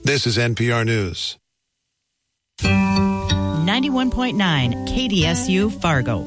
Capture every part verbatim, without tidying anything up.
This is N P R News. ninety-one point nine K D S U Fargo.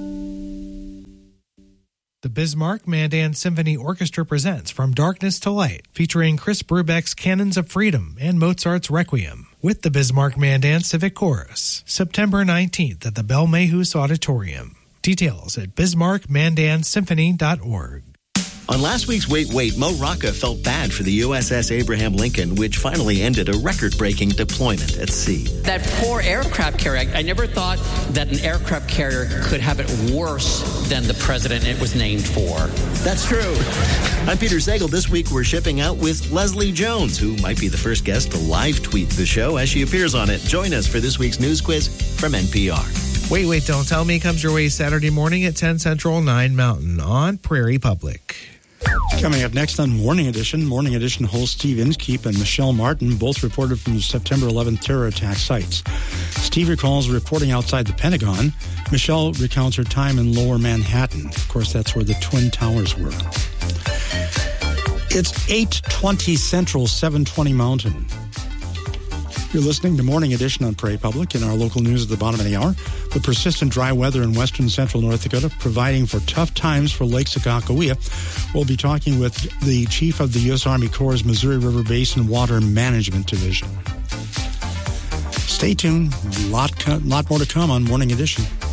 The Bismarck Mandan Symphony Orchestra presents From Darkness to Light, featuring Chris Brubeck's Canons of Freedom and Mozart's Requiem, with the Bismarck Mandan Civic Chorus, September nineteenth at the Belle Mayhews Auditorium. Details at bismarck mandan symphony dot org. On last week's Wait, Wait, Mo Rocca felt bad for the U S S Abraham Lincoln, which finally ended a record-breaking deployment at sea. That poor aircraft carrier, I never thought that an aircraft carrier could have it worse than the president it was named for. That's true. I'm Peter Sagal. This week we're shipping out with Leslie Jones, who might be the first guest to live tweet the show as she appears on it. Join us for this week's news quiz from N P R. Wait, Wait, Don't Tell Me comes your way Saturday morning at ten Central, nine Mountain on Prairie Public. Coming up next on Morning Edition, Morning Edition host Steve Inskeep and Michelle Martin both reported from the September eleventh terror attack sites. Steve recalls reporting outside the Pentagon. Michelle recounts her time in Lower Manhattan. Of course, that's where the Twin Towers were. It's eight twenty Central, seven twenty Mountain. You're listening to Morning Edition on Prairie Public. In our local news at the bottom of the hour, the persistent dry weather in western central North Dakota providing for tough times for Lake Sakakawea. We'll be talking with the chief of the U S Army Corps' Missouri River Basin Water Management Division. Stay tuned. A lot, lot more to come on Morning Edition.